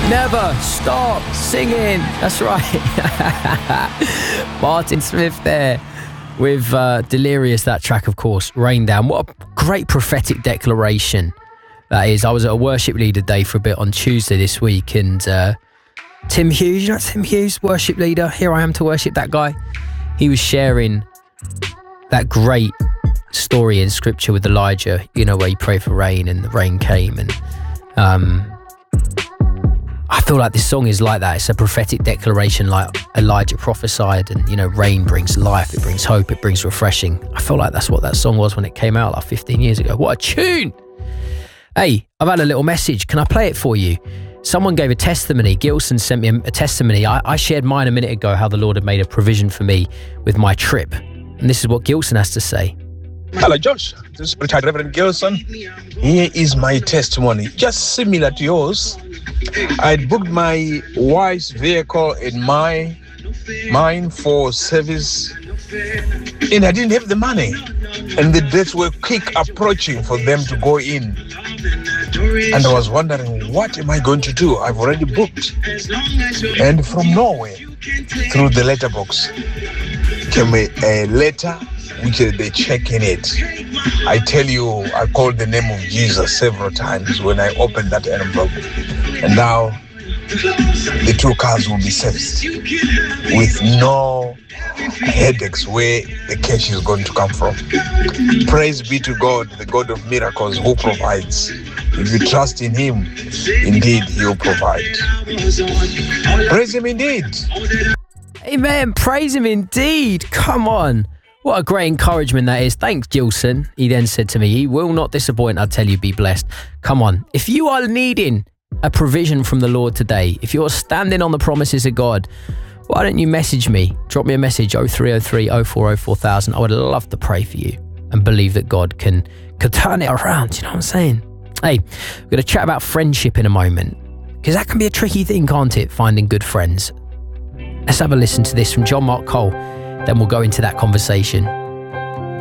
Never stop singing. That's right. Martin Smith there with Delirious, that track, of course, Rain Down. What a great prophetic declaration that is. I was at a worship leader day for a bit on Tuesday this week, and Tim Hughes, you know Tim Hughes, worship leader, here I am to worship that guy. He was sharing that great story in scripture with Elijah, you know, where he prayed for rain and the rain came. And I feel like this song is like that. It's a prophetic declaration like Elijah prophesied, and, you know, rain brings life, it brings hope, it brings refreshing. I feel like that's what that song was when it came out like 15 years ago. What a tune! Hey, I've had a little message. Can I play it for you? Someone gave a testimony. Gilson sent me a testimony. I shared mine a minute ago, how the Lord had made a provision for me with my trip. And this is what Gilson has to say. Hello, Josh. This is retired Reverend Gilson. Here is my testimony. Just similar to yours. I booked my wife's vehicle and mine for service, and I didn't have the money. And the dates were quick approaching for them to go in. And I was wondering, what am I going to do? I've already booked. And from Norway, through the letterbox, came a letter which they check in it. I tell you, I called the name of Jesus several times when I opened that envelope. And now the two cars will be serviced with no headaches where the cash is going to come from. Praise be to God, the God of miracles, who provides. If you trust in him, indeed he will provide. Praise him indeed. Amen. Praise him indeed. Come on. What a great encouragement that is. Thanks, Gilson. He then said to me, he will not disappoint, I tell you, be blessed. Come on. If you are needing a provision from the Lord today, if you're standing on the promises of God, why don't you message me? Drop me a message, 0303 040 4000. I would love to pray for you and believe that God can turn it around. You know what I'm saying? Hey, we're going to chat about friendship in a moment, because that can be a tricky thing, can't it? Finding good friends. Let's have a listen to this from John Mark Cole. Then we'll go into that conversation.